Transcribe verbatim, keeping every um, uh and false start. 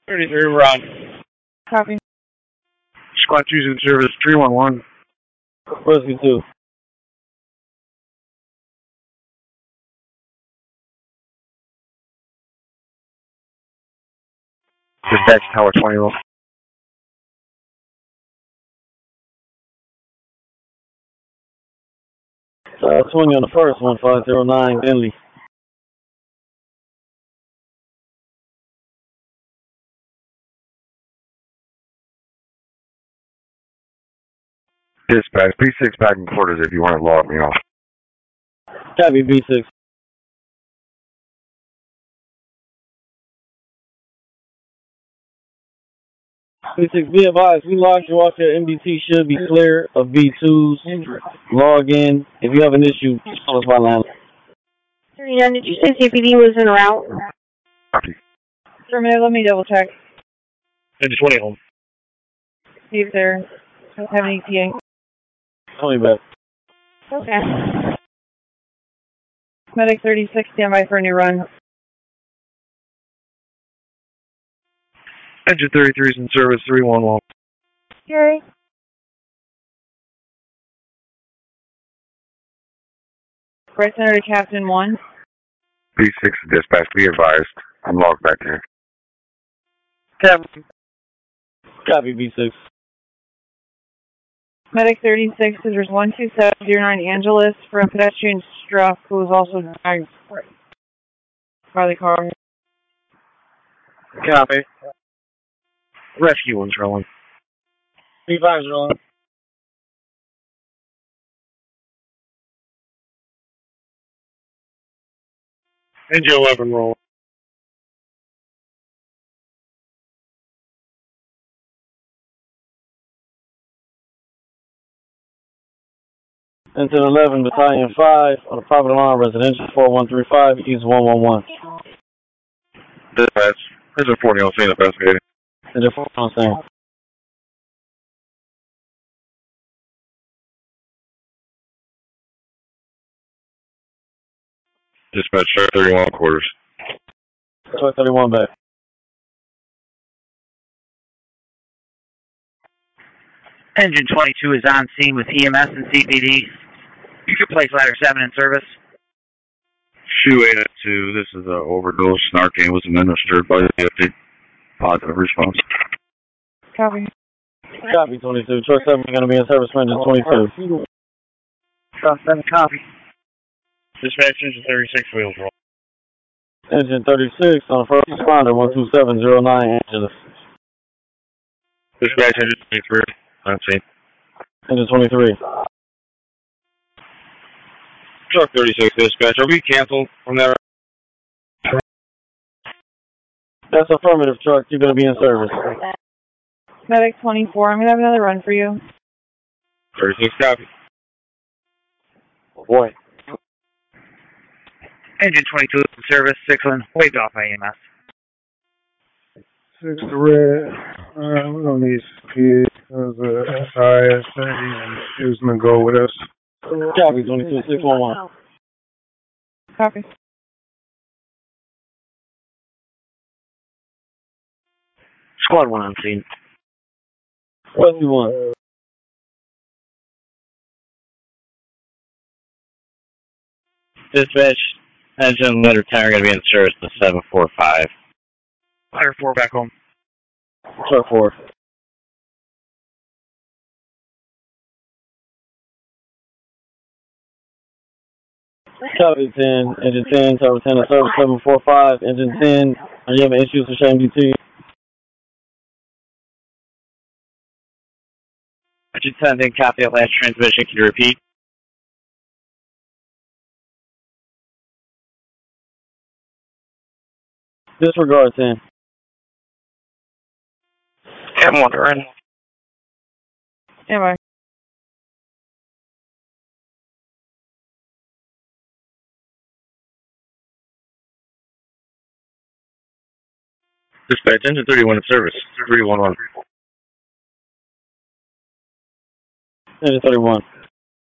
thirty-three, Rob. Copy. Squad two's in service, three one one. Rescue two. Dispatch Tower twenty. Uh, twenty on the first, one five zero nine, Henley. Dispatch, B six back in quarters if you want to log me off. Copy, B six. B six, be advised, we logged you off here. M D T should be clear of B twos. Log in. If you have an issue, call us by line. thirty-nine, did you say C P D was en route? Copy. Affirmative, let me double check. Engine twenty home. See if they're have any E T A. Tell me back. Okay. Medic thirty-six, stand by for a new run. Engine thirty-three is in service, three one one. Gary. Right center to Captain one. B six dispatch, be advised. I'm logged back here. Copy. Copy, B six. Medic thirty-six, scissors one two seven zero nine Angeles for a pedestrian struck who was also driving by the car. Copy. Rescue one's rolling. B five's rolling. Engine eleven roll. Engine eleven, Battalion five, on the property line, residential four one three five, east one one one. Dispatch, Engine forty on scene investigating. Engine four on scene. Dispatch, thirty-one quarters. Truck thirty-one back. Engine twenty-two is on scene with E M S and C P D. You can place ladder seven in service. Shoe eight two, this is an overdose. Narcan was administered by the F D. Positive response. Copy. Copy, twenty-two. Truck seven is going to be in service for engine twenty-two. Truck seven, copy. Dispatch, engine thirty-six, wheels roll. Engine thirty-six on the first responder, one two seven zero nine, Angeles. Dispatch, engine twenty-three, on scene. Engine twenty-three. Truck thirty-six, dispatch, are we canceled from that? That's affirmative, truck. You're going to be in service. Medic twenty-four, I'm going to have another run for you. thirty-six, copy. Oh boy. Engine twenty-two is in service, Sixland, waved off by E M S. Six to red. Uh, we're gonna need P. There's a S I S thing, and he was gonna go with us. Copy, twenty-two, six one one. Copy. Squad one on scene. Rescue one. Dispatch, engine letter ten are going to be in service to seven four five. Ladder four back home. Truck four. Copy ten, engine ten, tower ten, and service seven four five, engine ten. Are you having issues with Shane D T? Engine ten didn't copy that last transmission. Can you repeat? Disregard ten. I'm wondering. Stand by. Dispatch, engine thirty-one in service, three one one. Engine thirty-one.